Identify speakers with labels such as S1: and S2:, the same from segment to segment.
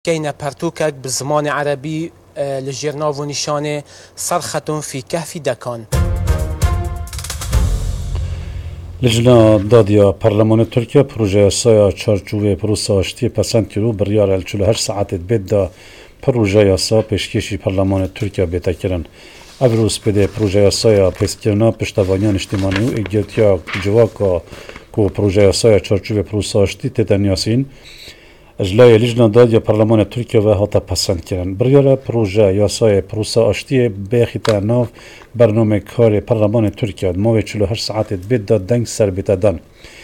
S1: كاين برتوكك بالزمان عربي لجيرناف ونشانه صرخة في كهف دكان.
S2: لجنة داديا برلمان تركيا بروژه سایا چارچوب پروسا اشتی پسند کرو بریار 48 ساعت بيدا پروژه یاسا پیشکشی برلمان ترکیا بیتا کرن. افروز بده پروژه سایا پیشکرنا پشتوانیان اجتماعی و اگیتیا جواکا کو پروژه سایا چارچوب پروسا اشتی تدنیاسین اجلای لجنه دادیا برلمان ترکیا و هاتا پسند کرن. بریار پروژه یاسای پروسا اشتی بیخیتا ناف برنامه کار برلمان ترکیا موی 48 ساعت بيدا دنگ سر بیتا دن.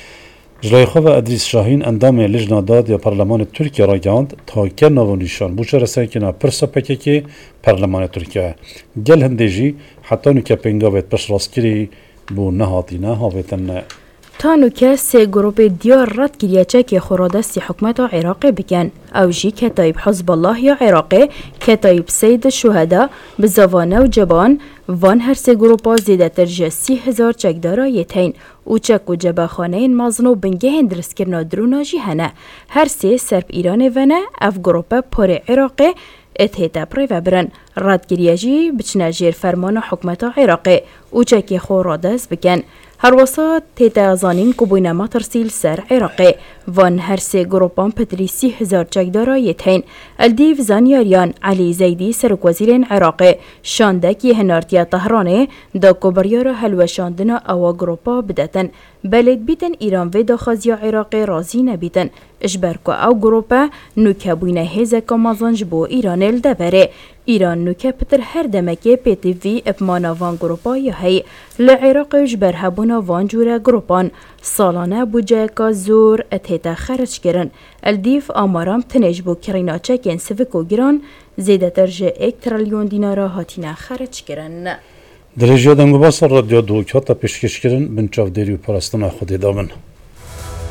S2: جلای خواه ادریس شاهین اندام لجنه دادیا برلمان ترکیا را گاند تا که نوانیشان بوچه رسانکینا پرسا پککی برلمان ترکیا گل هندیجی حتی نوکه پنگاوید پش راستگیری بو نهاتینا هاویتن
S3: تانو که سه گروپ دیار رد گریچه که خورادستی حکمت عراقی بکن او جی کتایب حزب الله یا عراقی کتایب سید شهدا بزوانه و جبان وان هر سه گروپا زیده تر 30,000 چکدارا یتین او چک و جباخانه مازنو بنگه هندرس کرنا درونا جی هنه هر سه سرب ایران ونه اف گروپا پر عراقی اتهتا پریو برن ردگیریجی بچنه جیر فرمان حکمت عراقی او چکی خورادس بکن هر وسط تیتا زانین کبوینا ما ترسیل سر عراقی وان هر سه گروپان پتری 30,000 چکدارا یتین الدیف زانیاریان علی زیدی سرک وزیر عراقی شاندکی هنارتیا طهرانه دا کبریار هلوشاندنا او گروپا بدتن بلد بیتن ایران و داخازیا عراقی رازی نبیتن اجبرکو او گروپا نوکه بوینا هزک مازنج بو ایرانل دبره ایران نوکه پتر هر دمکه پیتی وی اپمانا وان گروپا یا هی لعراق اجبر هبونا وان جوره گروپان سالانه بوجه که زور اتهتا خرج کرن الدیف آمارام تنج بو کرینا چکین سوکو گران زیده ترجه 1 تریلیون دینارا هاتینا خرج کرن.
S2: درجه دنگو باس رادیو دوکاتا پیشکش کرن بنچاو دیریو پرستان خودی دامن.